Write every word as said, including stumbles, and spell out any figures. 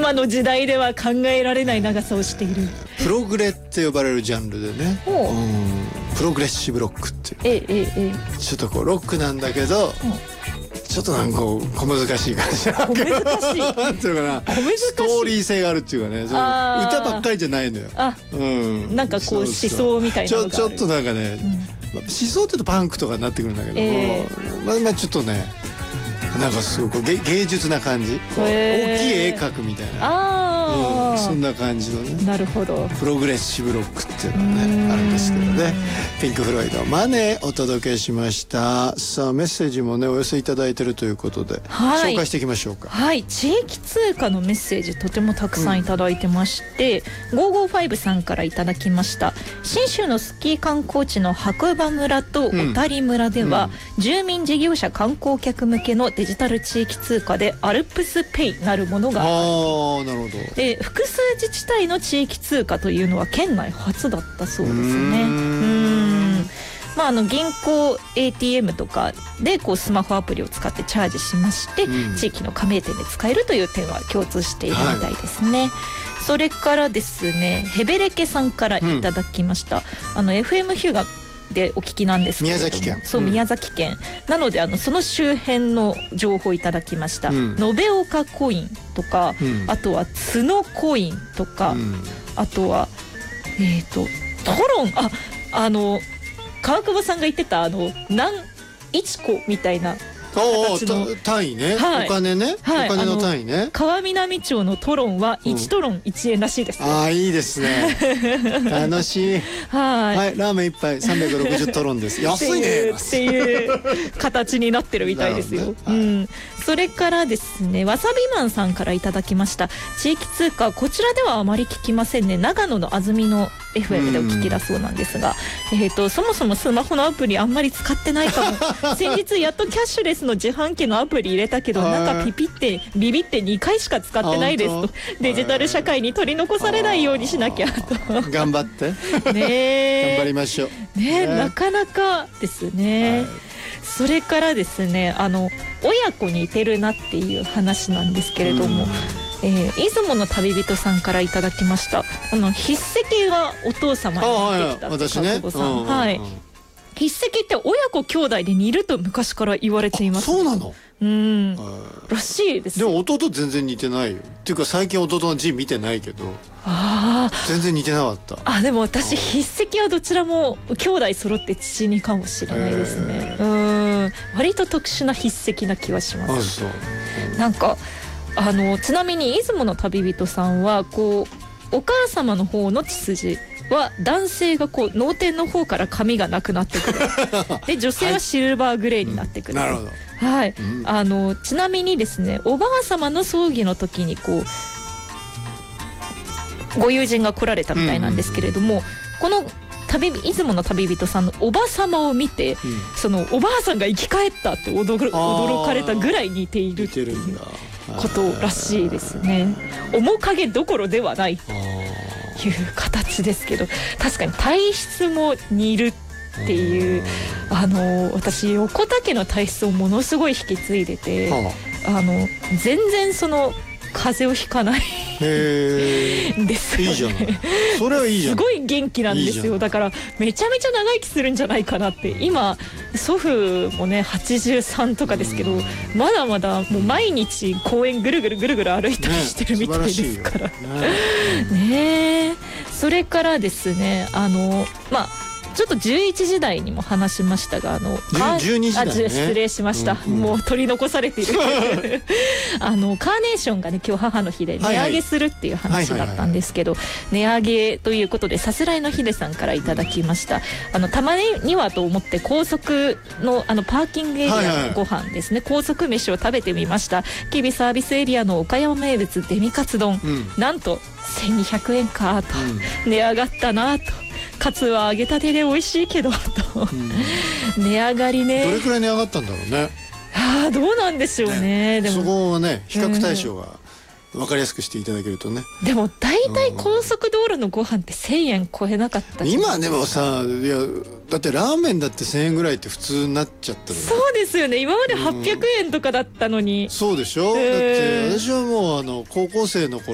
今の時代では考えられない長さをしている。 プログレって呼ばれるジャンルでね、うん、プログレッシブロックっていう、 ええええ、 ちょっとこうロックなんだけど、ちょっとなんかこう小難しい感じなんだけど、 小難しいなんていうのかな、ストーリー性があるっていうかね、その歌ばっかりじゃないのよ。 あ、うん、なんかこう思想みたいなのがある。 ちょ、ちょっとなんかね、うん、思想って言うとパンクとかになってくるんだけども、えー、まあまあちょっとね、なんかすごく 芸, 芸術な感じ、大きい絵描くみたいな、あ、うん、そんな感じのね、 なるほど、 プログレッシブロックっていうのがねあるんですけどね。ピンク・フロイドマネーお届けしました。さあメッセージもねお寄せいただいているということで、はい、紹介していきましょうか。 はい、地域通貨のメッセージとてもたくさんいただいてまして、うん、ごーごーごさんからいただきました。信州のスキー観光地の白馬村と小谷村では、うん、住民事業者観光客向けのデジタル地域通貨でアルプスペイなるものがある。 あー、なるほど。 で複数自治体の地域通貨というのは県内初だったそうですね。うーん、まあ、あの銀行 エーティーエム とかでこうスマホアプリを使ってチャージしまして、うん、地域の加盟店で使えるという点は共通しているみたいですね、はい、それからですねヘベレケさんからいただきました、うん、あの エフエム ヒューガでお聞きなんですけれども、 宮崎県、 そう、宮崎県、うん、なのであのその周辺の情報いただきました、うん、延岡コインとか、うん、あとは角コインとか、うん、あとはえっ、ー、とトロン、あ、あの川久保さんが言ってたあの何一個みたいな形の単位ね、はい、お金ね、はい、お金の単位ね。 川南町のトロンはいちトロンいちえんらしいです、ね、 うん、ああいいですね楽しい。はい、はい、ラーメン一杯さんびゃくろくじゅうトロンです。安いねっていう形になってるみたいですよ、ね、はい、うん、それからですねわさびマンさんからいただきました。地域通貨こちらではあまり聞きませんね。長野の安曇野 エフエム でお聞きだそうなんですが、えーと、そもそもスマホのアプリあんまり使ってないかも先日やっとキャッシュレスの自販機のアプリ入れたけどなんかピピってビビってにかいしか使ってないですと、デジタル社会に取り残されないようにしなきゃと頑張ってね頑張りましょうね、なかなかですね、はい、それからですねあの親子に似てるなっていう話なんですけれども、えー、出雲の旅人さんからいただきました。あの筆跡がお父様に似てきたって、川久保さん、はい、筆跡って親子兄弟で似ると昔から言われています。 そうなの、 うん、らしいです。 でも弟全然似てないよっていうか最近弟の字見てないけど、 あ全然似てなかった。 あ、でも私筆跡はどちらも兄弟揃って父にかもしれないですね。うん、割と特殊な筆跡な気はします。あ、そう、うん、なんかあのちなみに出雲の旅人さんはこうお母様の方の血筋は男性がこう脳天の方から髪がなくなってくるで女性はシルバーグレーになってくる、はい、うん、なるほど、はい、うん、あのちなみにですねおばあ様の葬儀の時にこうご友人が来られたみたいなんですけれども、うん、この旅出雲の旅人さんのおば様を見て、うん、そのおばあさんが生き返ったって 驚, 驚かれたぐらい似ているっていうことらしいですね。面影どころではないという形ですけど、確かに体質も似るっていう、あの私横田家の体質をものすごい引き継いでて、あの全然その風邪をひかないへですよね。いいじゃない。それはいいじゃん。すごい元気なんですよ。いいだからめちゃめちゃ長生きするんじゃないかなって。今祖父もねはちじゅうさんとかですけど、まだまだもう毎日公園ぐるぐるぐるぐる歩いたりしてるみたいですから、ねねえ。それからですねあのまあちょっとじゅういちじ台にも話しましたが、あのじゅうにじ台、ね、 失礼しました、うんうん、もう取り残されているあのカーネーションがね今日母の日で値上げするっていう話だったんですけど、値上げということでさすらいのひでさんからいただきました。あのたまにはと思って高速 の, あのパーキングエリアのご飯ですね、はいはい、高速飯を食べてみました。吉備サービスエリアの岡山名物デミカツ丼、うん、なんとせんにひゃくえんかと、うん、値上がったなと、カツは揚げたてで美味しいけどと、うん、値上がりね。 どれくらい値上がったんだろうね。 ああどうなんでしょう ね, ねでもそこはね比較対象が分かりやすくしていただけるとね、 うん、でも大体高速道路のご飯ってせんえん超えなかったじゃん。 今でもさ、いやだってラーメンだってせんえんぐらいって普通になっちゃったの。 そうですよね。今まではっぴゃくえんとかだったのに、 うん、そうでしょ、えー、だって私はもうあの高校生の頃